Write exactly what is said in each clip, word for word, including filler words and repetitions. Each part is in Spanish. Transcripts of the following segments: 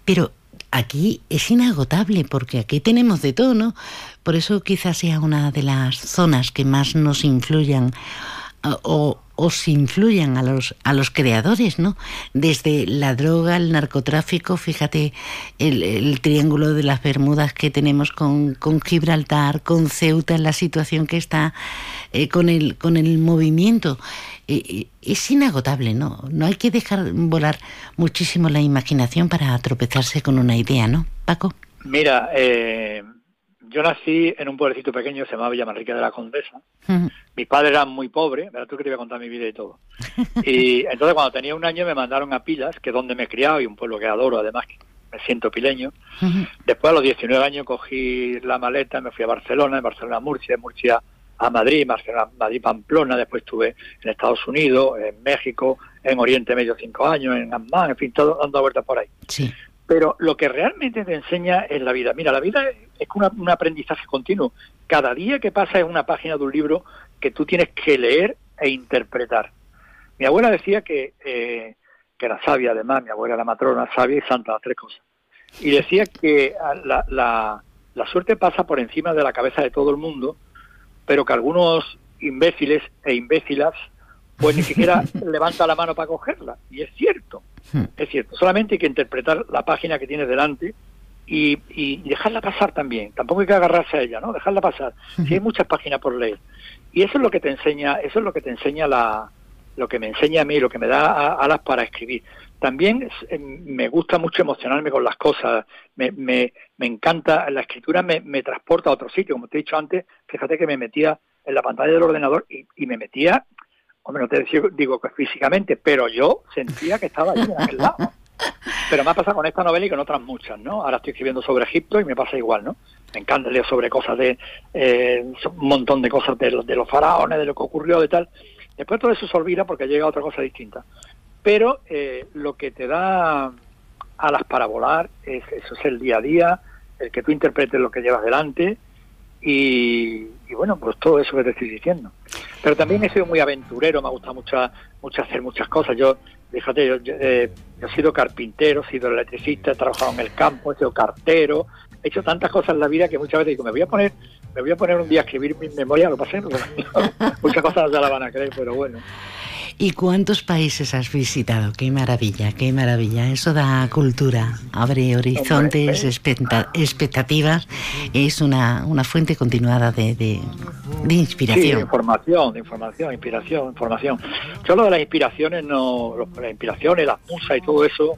Pero aquí es inagotable, porque aquí tenemos de todo, ¿no? Por eso quizás sea una de las zonas que más nos influyan o, o se influyan a los, a los creadores, ¿no? Desde la droga, el narcotráfico, fíjate el, el triángulo de las Bermudas que tenemos con, con Gibraltar, con Ceuta, en la situación que está, eh, con, el, con el movimiento. Eh, es inagotable, ¿no? No hay que dejar volar muchísimo la imaginación para tropezarse con una idea, ¿no, Paco? Mira, eh, yo nací en un pueblecito pequeño, se llamaba Villamanrique de la Condesa. Uh-huh. Mis padres eran muy pobres, ¿verdad? Tú que te iba a contar mi vida y todo. Y entonces cuando tenía un año me mandaron a Pilas, que es donde me he criado, y un pueblo que adoro, además que me siento pileño. Uh-huh. Después a los diecinueve años cogí la maleta, me fui a Barcelona, de Barcelona a Murcia, de Murcia a Madrid, Barcelona, Madrid, Pamplona, después estuve en Estados Unidos, en México, en Oriente Medio cinco años, en Amman, en fin, todo dando vueltas por ahí. Sí. Pero lo que realmente te enseña es la vida. Mira, la vida es una, un aprendizaje continuo. Cada día que pasa es una página de un libro que tú tienes que leer e interpretar. Mi abuela decía que, eh, que era sabia, además, mi abuela era matrona, sabia y santa, las tres cosas. Y decía que la, la, la suerte pasa por encima de la cabeza de todo el mundo, pero que algunos imbéciles e imbécilas pues ni siquiera levanta la mano para cogerla. Y es cierto, es cierto. Solamente hay que interpretar la página que tienes delante y, y dejarla pasar también. Tampoco hay que agarrarse a ella, ¿no? Dejarla pasar. Si hay muchas páginas por leer. Y eso es lo que te enseña, eso es lo que te enseña la, lo que me enseña a mí, lo que me da alas para escribir. También eh, me gusta mucho emocionarme con las cosas. Me, me, me encanta, la escritura me, me transporta a otro sitio. Como te he dicho antes, fíjate que me metía en la pantalla del ordenador y, y me metía... Hombre, no te digo que físicamente, pero yo sentía que estaba ahí en aquel lado. Pero me ha pasado con esta novela y con otras muchas, ¿no? Ahora estoy escribiendo sobre Egipto y me pasa igual, ¿no? Me encanta leer sobre cosas de... Eh, un montón de cosas de, de los faraones, de lo que ocurrió, de tal. Después todo eso se olvida porque llega otra cosa distinta. Pero eh, lo que te da alas para volar, es, eso es el día a día, el que tú interpretes lo que llevas delante y, y bueno, pues todo eso que te estoy diciendo. Pero también he sido muy aventurero, me ha gustado mucho, mucho hacer muchas cosas. Yo, fíjate, yo, yo, eh, yo he sido carpintero, he sido electricista, he trabajado en el campo, he sido cartero, he hecho tantas cosas en la vida que muchas veces digo, me voy a poner, me voy a poner un día a escribir mi memoria, lo pasé, muchas cosas no se la van a creer, pero bueno. ¿Y cuántos países has visitado? ¡Qué maravilla, qué maravilla! Eso da cultura, abre horizontes, expecta- expectativas, es una, una fuente continuada de, de, de inspiración. Sí, de información, de información, inspiración, información. Yo lo de las inspiraciones, no, las inspiraciones, las musas y todo eso,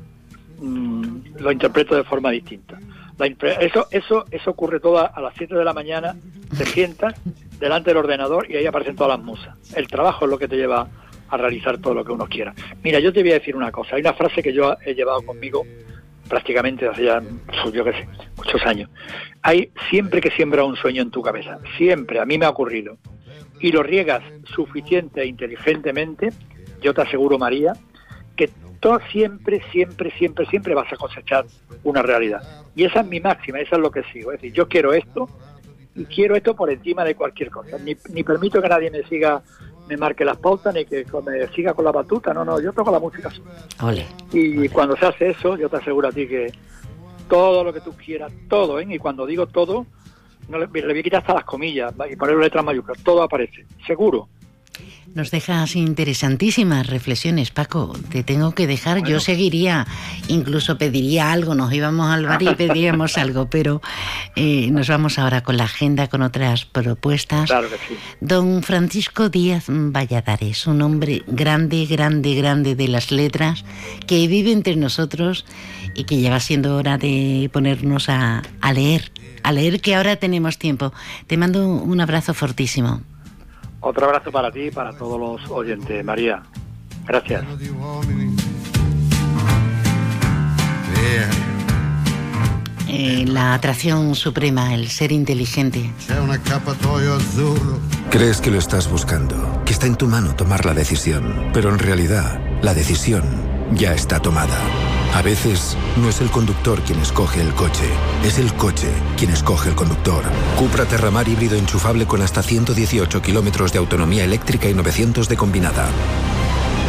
mmm, lo interpreto de forma distinta. La impre- eso, eso, eso ocurre todo a las siete de la mañana, te sientas delante del ordenador y ahí aparecen todas las musas. El trabajo es lo que te lleva a realizar todo lo que uno quiera. Mira, yo te voy a decir una cosa. Hay una frase que yo he llevado conmigo prácticamente hace ya, yo qué sé, muchos años. Hay siempre que siembra un sueño en tu cabeza. Siempre, a mí me ha ocurrido. Y lo riegas suficiente e inteligentemente, yo te aseguro, María, que todo siempre, siempre, siempre, siempre vas a cosechar una realidad. Y esa es mi máxima, esa es lo que sigo. Es decir, yo quiero esto y quiero esto por encima de cualquier cosa. Ni, ni permito que nadie me siga, me marque las pautas, ni que me siga con la batuta. No, no, yo toco la música. Ole. Y cuando se hace eso, yo te aseguro a ti que todo lo que tú quieras, todo, ¿eh? Y cuando digo todo, no le, le voy a quitar hasta las comillas y poner letras mayúsculas, todo aparece, seguro. Nos dejas interesantísimas reflexiones, Paco. Te tengo que dejar. Bueno. Yo seguiría, incluso pediría algo. Nos íbamos al bar y pediríamos algo, pero eh, nos vamos ahora con la agenda, con otras propuestas. Claro que sí. Don Francisco Díaz Valladares, un hombre grande, grande, grande de las letras, que vive entre nosotros y que ya va siendo hora de ponernos a, a leer, a leer que ahora tenemos tiempo. Te mando un abrazo fortísimo. Otro abrazo para ti y para todos los oyentes, María. Gracias. Eh, la atracción suprema, el ser inteligente. Crees que lo estás buscando, que está en tu mano tomar la decisión, pero en realidad la decisión ya está tomada. A veces no es el conductor quien escoge el coche, es el coche quien escoge el conductor. Cupra Terramar híbrido enchufable con hasta ciento dieciocho kilómetros de autonomía eléctrica y novecientos de combinada.